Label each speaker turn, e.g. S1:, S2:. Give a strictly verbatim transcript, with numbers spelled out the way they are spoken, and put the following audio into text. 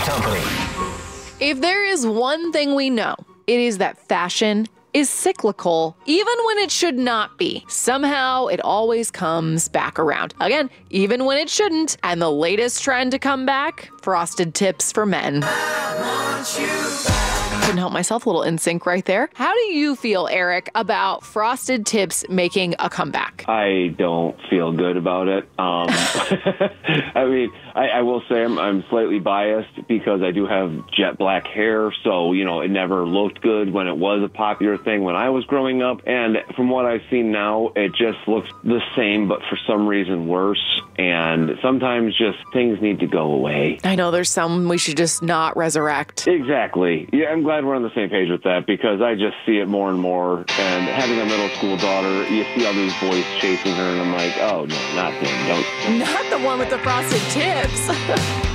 S1: Company.
S2: If there is one thing we know, it is that fashion is cyclical, even when it should not be. Somehow, it always comes back around. Again, even when it shouldn't. And the latest trend to come back? Frosted tips for men. Couldn't help myself, a little in sync right there. How do you feel, Eric, about frosted tips making a comeback?
S3: I don't feel good about it. Um, I mean, I, I will say I'm, I'm slightly biased because I do have jet black hair, so, you know, it never looked good when it was a popular thing when I was growing up. And from what I've seen now, it just looks the same, but for some reason worse. And sometimes just things need to go away.
S2: I know there's some we should just not resurrect.
S3: Exactly. Yeah, I'm glad we're on the same page with that because I just see it more and more. And having a middle school daughter, you see all these boys chasing her, and I'm like, oh, no, not them. Don't.
S2: Not the one with the frosted tips.